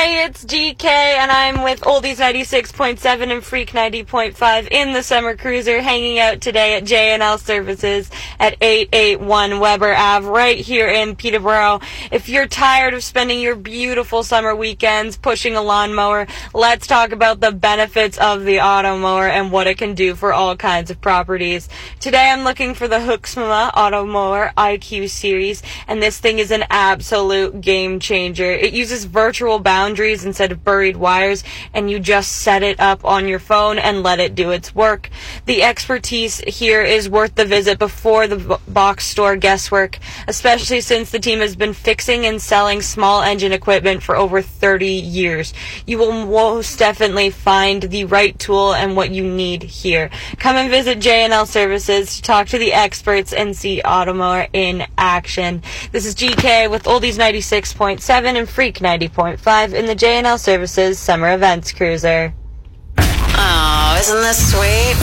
Hey, it's GK, and I'm with Oldies 96.7 and Freak 90.5 in the Summer Cruiser, hanging out today at J&L Services at 881 Weber Ave, right here in Peterborough. If you're tired of spending your beautiful summer weekends pushing a lawnmower, let's talk about the benefits of the Automower and what it can do for all kinds of properties. Today I'm looking for the Huxma Automower IQ Series, and this thing is an absolute game changer. It uses virtual boundaries instead of buried wires, and you just set it up on your phone and let it do its work. The expertise here is worth the visit before the box store guesswork, especially since the team has been fixing and selling small engine equipment for over 30 years. You will most definitely find the right tool and what you need here. Come and visit J&L Services to talk to the experts and see Automower in action. This is GK with Oldies 96.7 and Freak 90.5 in the J&L Services Summer Events Cruiser. Oh, isn't this sweet?